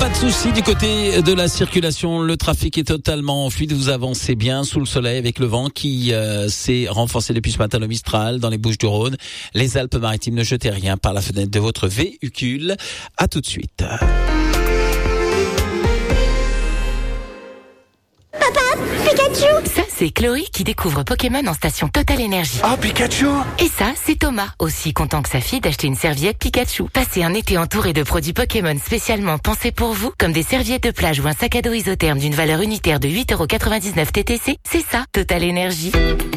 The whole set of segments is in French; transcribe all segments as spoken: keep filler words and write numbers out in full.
Pas de souci du côté de la circulation, le trafic est totalement fluide, vous avancez bien sous le soleil avec le vent qui euh, s'est renforcé depuis ce matin, le Mistral dans les Bouches-du-Rhône. Les Alpes-Maritimes, ne jetez rien par la fenêtre de votre véhicule. À tout de suite. Ça, c'est Chloé qui découvre Pokémon en station Total Énergie. Ah, Pikachu! Et ça, c'est Thomas, aussi content que sa fille d'acheter une serviette Pikachu. Passez un été entouré de produits Pokémon spécialement pensés pour vous, comme des serviettes de plage ou un sac à dos isotherme d'une valeur unitaire de huit euros quatre-vingt-dix-neuf T T C. C'est ça, Total Énergie.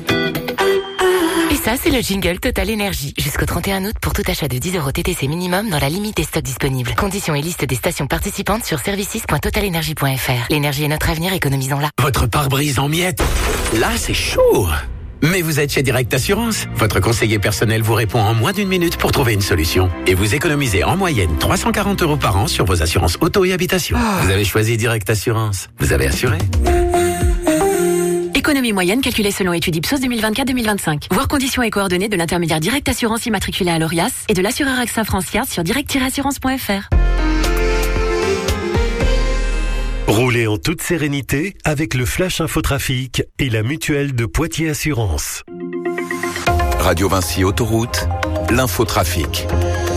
Et ça, c'est le jingle Total Énergie. Jusqu'au trente et un août, pour tout achat de dix euros T T C minimum dans la limite des stocks disponibles. Conditions et liste des stations participantes sur services point total énergie point f r. L'énergie est notre avenir, économisons-la. Votre pare-brise en miettes. Là, c'est chaud. Mais vous êtes chez Direct Assurance. Votre conseiller personnel vous répond en moins d'une minute pour trouver une solution. Et vous économisez en moyenne trois cent quarante euros par an sur vos assurances auto et habitation. Ah. Vous avez choisi Direct Assurance. Vous avez assuré. Économie moyenne calculée selon étude Ipsos deux mille vingt-quatre deux mille vingt-cinq. Voir conditions et coordonnées de l'intermédiaire Direct Assurance immatriculé à l'Orias et de l'assureur A X A France Yard sur direct tiret assurance point f r. Roulez en toute sérénité avec le Flash Infotrafic et la mutuelle de Poitiers Assurance. Radio Vinci Autoroute, l'infotrafic.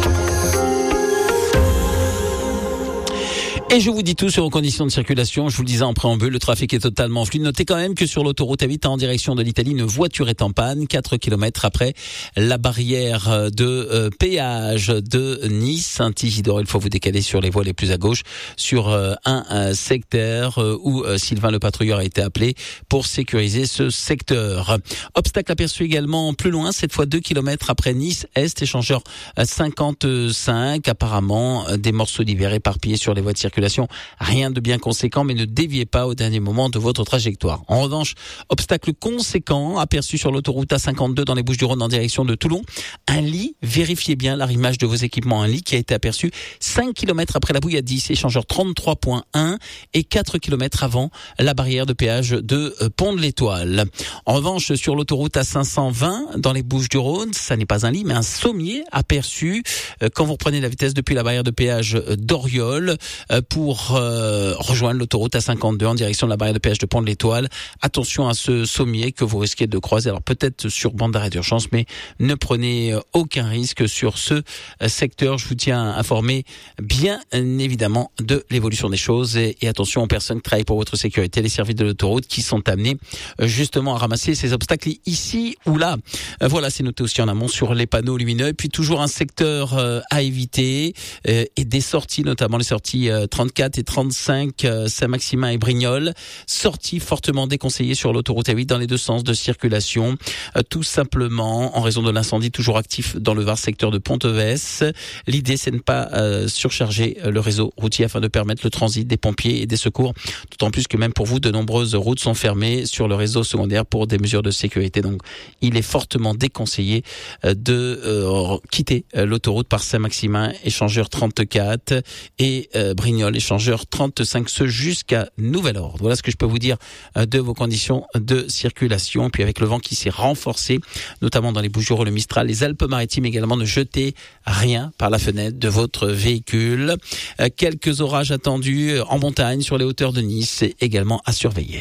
Et je vous dis tout sur les conditions de circulation. Je vous le disais en préambule, le trafic est totalement fluide. Notez quand même que sur l'autoroute A huit en direction de l'Italie, une voiture est en panne, quatre kilomètres après la barrière de euh, péage de Nice. Saint-Isidore, il faut vous décaler sur les voies les plus à gauche, sur euh, un, un secteur euh, où euh, Sylvain le patrouilleur a été appelé pour sécuriser ce secteur. Obstacle aperçu également plus loin, cette fois deux kilomètres après Nice-Est, échangeur cinquante-cinq. Apparemment, des morceaux d'hiver éparpillés sur les voies de circulation. Rien de bien conséquent, mais ne déviez pas au dernier moment de votre trajectoire. En revanche, obstacle conséquent aperçu sur l'autoroute A cinquante-deux dans les Bouches-du-Rhône en direction de Toulon. Un lit, vérifiez bien l'arrimage de vos équipements. Un lit qui a été aperçu cinq kilomètres après la bouille à dix, échangeur trente-trois point un et quatre kilomètres avant la barrière de péage de Pont de l'Étoile. En revanche, sur l'autoroute A cinq cent vingt dans les Bouches-du-Rhône, ça n'est pas un lit, mais un sommier aperçu quand vous reprenez la vitesse depuis la barrière de péage d'Oriol pour euh, rejoindre l'autoroute A cinquante-deux en direction de la barrière de péage de Pont de l'Étoile. Attention à ce sommier que vous risquez de croiser. Alors peut-être sur bande d'arrêt d'urgence, mais ne prenez aucun risque sur ce secteur. Je vous tiens informé bien évidemment de l'évolution des choses et, et attention aux personnes qui travaillent pour votre sécurité, les services de l'autoroute qui sont amenés justement à ramasser ces obstacles ici ou là. Voilà, c'est noté aussi en amont sur les panneaux lumineux. Et puis toujours un secteur euh, à éviter euh, et des sorties, notamment les sorties euh, trente-quatre et trente-cinq, euh, Saint-Maximin et Brignoles. Sorties fortement déconseillées sur l'autoroute A huit dans les deux sens de circulation. Euh, tout simplement en raison de l'incendie toujours actif dans le Var, secteur de Ponteves. L'idée, c'est de ne pas euh, surcharger le réseau routier afin de permettre le transit des pompiers et des secours. D'autant plus que même pour vous, de nombreuses routes sont fermées sur le réseau secondaire pour des mesures de sécurité. Donc, il est fortement déconseillé euh, de euh, quitter euh, l'autoroute par Saint-Maximin, échangeur trente-quatre et euh, Brignoles, échangeur trente-cinq, ce jusqu'à nouvel ordre. Voilà ce que je peux vous dire euh, de vos conditions de circulation. Puis avec le vent qui s'est renforcé, notamment dans les Bouches-du-Rhône, le Mistral, les Alpes-Maritimes également, ne jetez rien par la fenêtre de votre véhicule. Euh, quelques orages attendus en montagne sur les hauteurs de Nice, également à surveiller.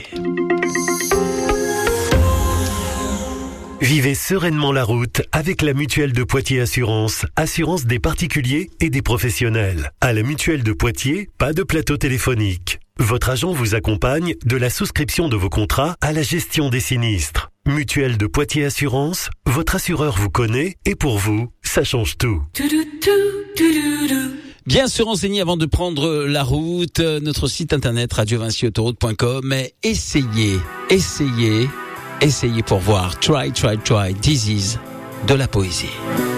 Vivez sereinement la route avec la mutuelle de Poitiers Assurance, assurance des particuliers et des professionnels. À la mutuelle de Poitiers, pas de plateau téléphonique. Votre agent vous accompagne de la souscription de vos contrats à la gestion des sinistres. Mutuelle de Poitiers Assurance, votre assureur vous connaît et pour vous, ça change tout. Bien se renseigner avant de prendre la route, notre site internet radio vinci autoroute point com. Essayez, essayez, essayez pour voir. Try, try, try. This is de la poésie.